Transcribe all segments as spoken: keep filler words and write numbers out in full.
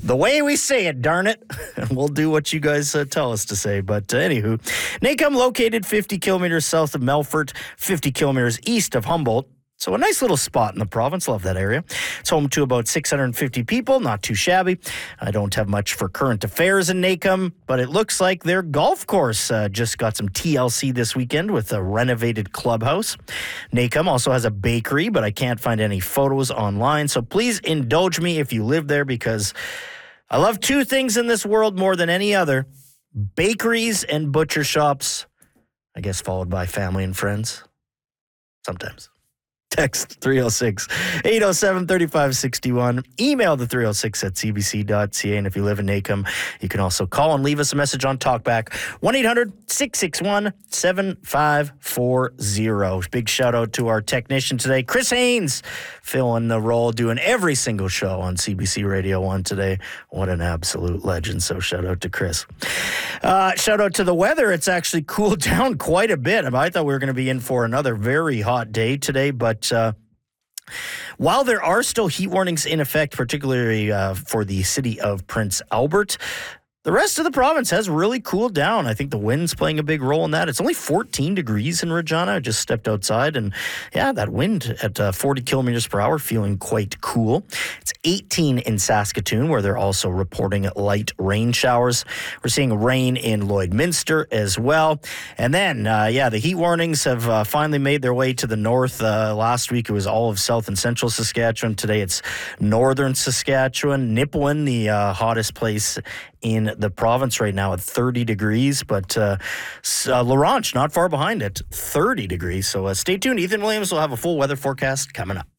the way we say it, darn it. And we'll do what you guys uh, tell us to say. But uh, anywho, Nacum located fifty kilometers south of Melfort, fifty kilometers east of Humboldt. So a nice little spot in the province. Love that area. It's home to about six hundred fifty people. Not too shabby. I don't have much for current affairs in Nacum, but it looks like their golf course uh, just got some T L C this weekend with a renovated clubhouse. Nacum also has a bakery, but I can't find any photos online. So please indulge me if you live there, because I love two things in this world more than any other: bakeries and butcher shops. I guess followed by family and friends. Sometimes. Text three oh six, eight oh seven, three five six one. Email the three oh six at c b c dot c a. And if you live in Nacum, you can also call and leave us a message on Talkback. one eight hundred, six six one, seven five four zero. Big shout out to our technician today, Chris Haynes, filling the role, doing every single show on C B C Radio one today. What an absolute legend. So shout out to Chris. Uh, shout out to the weather. It's actually cooled down quite a bit. I thought we were going to be in for another very hot day today, but Uh, while there are still heat warnings in effect, particularly uh, for the city of Prince Albert, the rest of the province has really cooled down. I think the wind's playing a big role in that. It's only fourteen degrees in Regina. I just stepped outside, and yeah, that wind at uh, forty kilometers per hour feeling quite cool. It's eighteen in Saskatoon, where they're also reporting light rain showers. We're seeing rain in Lloydminster as well. And then, uh, yeah, the heat warnings have uh, finally made their way to the north. Uh, last week, it was all of south and central Saskatchewan. Today, it's northern Saskatchewan. Nipawin, the uh, hottest place in the province right now at thirty degrees, but uh, uh, La Ronge not far behind it, thirty degrees. So uh, stay tuned. Ethan Williams will have a full weather forecast coming up.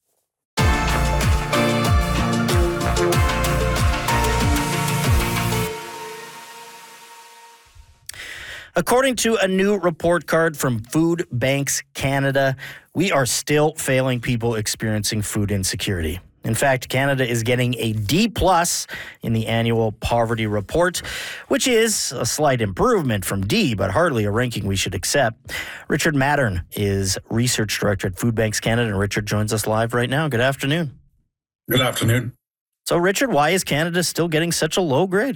According to a new report card from Food Banks Canada, we are still failing people experiencing food insecurity. In fact, Canada is getting a D plus in the annual poverty report, which is a slight improvement from D, but hardly a ranking we should accept. Richard Mattern is research director at Food Banks Canada, and Richard joins us live right now. Good afternoon. Good afternoon. So, Richard, why is Canada still getting such a low grade?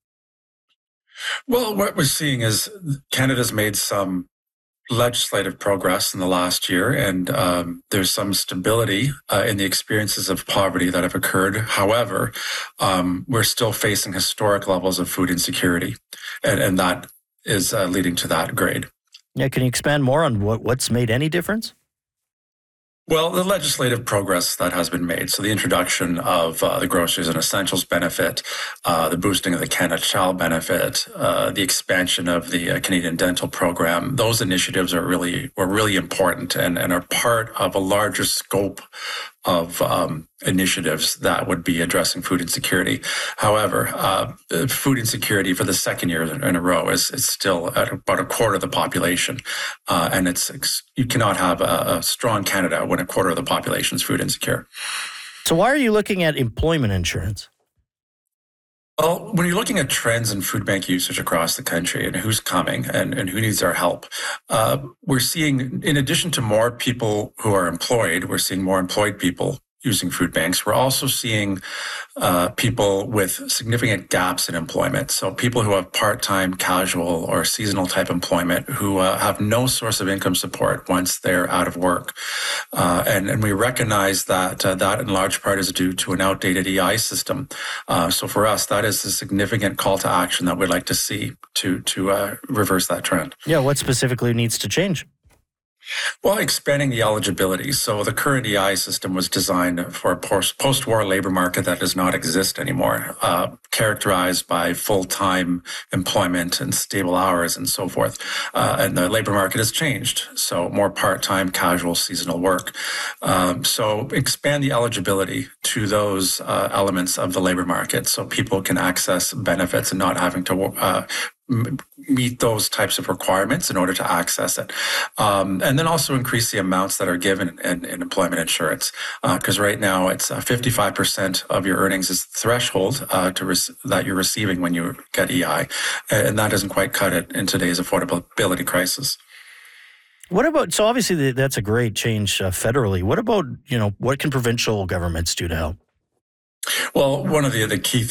Well, what we're seeing is Canada's made some legislative progress in the last year, and um, there's some stability uh, in the experiences of poverty that have occurred. However, um, we're still facing historic levels of food insecurity, and, and that is uh, leading to that grade. Yeah, can you expand more on what, what's made any difference? Well, the legislative progress that has been made, so the introduction of uh, the groceries and essentials benefit, uh, the boosting of the Canada Child benefit, uh, the expansion of the uh, Canadian Dental program, those initiatives are really were really important and, and are part of a larger scope of um, initiatives that would be addressing food insecurity. However, uh, food insecurity for the second year in a row is, is still at about a quarter of the population. Uh, and it's you cannot have a, a strong Canada when a quarter of the population is food insecure. So why are you looking at employment insurance? Well, when you're looking at trends in food bank usage across the country and who's coming and, and who needs our help, uh, we're seeing, in addition to more people who are employed, we're seeing more employed people using food banks. We're also seeing uh, people with significant gaps in employment. So people who have part-time, casual, or seasonal type employment who uh, have no source of income support once they're out of work. Uh, and, and we recognize that uh, that in large part is due to an outdated E I system. Uh, so for us, that is a significant call to action that we'd like to see to, to uh, reverse that trend. Yeah, what specifically needs to change? Well, expanding the eligibility. So the current E I system was designed for a post-war labor market that does not exist anymore, uh, characterized by full-time employment and stable hours and so forth. Uh, and the labor market has changed. So more part-time, casual, seasonal work. Um, so expand the eligibility to those uh, elements of the labor market so people can access benefits and not having to uh, meet those types of requirements in order to access it. Um, and then also increase the amounts that are given in, in employment insurance. Because uh, right now it's uh, fifty-five percent of your earnings is the threshold uh, to rec- that you're receiving when you get E I. And that doesn't quite cut it in today's affordability crisis. What about, so obviously that's a great change uh, federally. What about, you know, what can provincial governments do to help? Well, one of the, the key